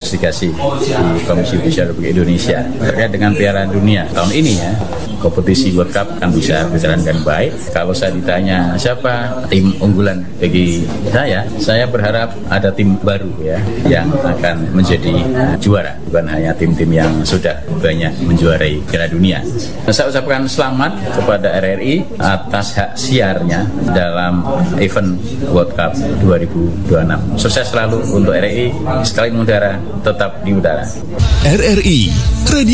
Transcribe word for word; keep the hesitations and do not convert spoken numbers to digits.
investigasi di Komisi Yudisial Republik Indonesia terkait dengan Piala Dunia tahun ini ya. Kompetisi World Cup kan bisa berjalan dengan baik. Kalau saya ditanya siapa tim unggulan bagi saya, saya berharap ada tim baru ya yang akan menjadi juara, bukan hanya tim-tim yang sudah banyak menjuarai Piala Dunia. Saya ucapkan selamat kepada R R I atas hak siarnya dalam event World Cup dua ribu dua puluh enam. Sukses selalu untuk R R I, sekali mengudara tetap di udara. R R I